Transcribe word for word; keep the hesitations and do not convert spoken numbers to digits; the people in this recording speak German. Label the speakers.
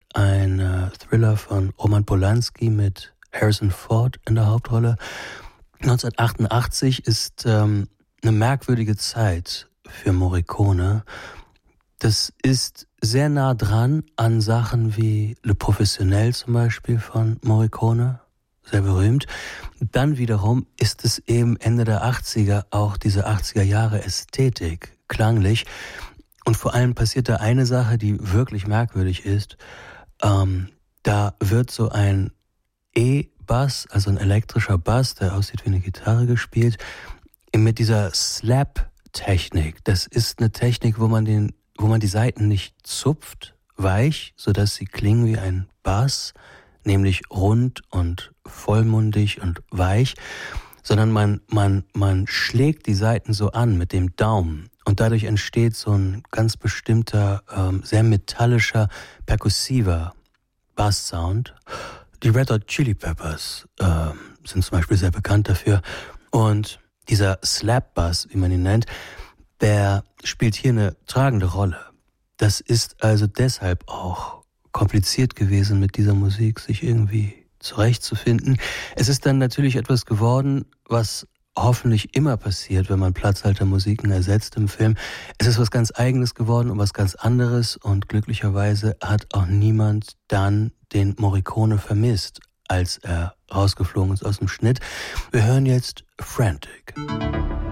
Speaker 1: ein äh, Thriller von Roman Polanski mit Harrison Ford in der Hauptrolle. neunzehnhundertachtundachtzig ist ähm, eine merkwürdige Zeit für Morricone. Das ist sehr nah dran an Sachen wie Le Professionnel zum Beispiel von Morricone, sehr berühmt. Dann wiederum ist es eben Ende der achtziger auch diese achtziger Jahre Ästhetik, klanglich. Und vor allem passiert da eine Sache, die wirklich merkwürdig ist. Ähm, da wird so ein E-Bass, also ein elektrischer Bass, der aussieht wie eine Gitarre, gespielt, mit dieser Slap-Technik. Das ist eine Technik, wo man den, wo man die Saiten nicht zupft, weich, sodass sie klingen wie ein Bass, nämlich rund und vollmundig und weich, sondern man, man, man schlägt die Saiten so an mit dem Daumen und dadurch entsteht so ein ganz bestimmter, ähm, sehr metallischer, perkussiver Bass-Sound. Die Red Hot Chili Peppers äh, sind zum Beispiel sehr bekannt dafür. Und dieser Slap-Bass, wie man ihn nennt, der spielt hier eine tragende Rolle. Das ist also deshalb auch kompliziert gewesen, mit dieser Musik sich irgendwie zurechtzufinden. Es ist dann natürlich etwas geworden, was hoffentlich immer passiert, wenn man Platzhaltermusiken ersetzt im Film. Es ist was ganz Eigenes geworden und was ganz anderes und glücklicherweise hat auch niemand dann den Morricone vermisst, als er rausgeflogen ist aus dem Schnitt. Wir hören jetzt Frantic.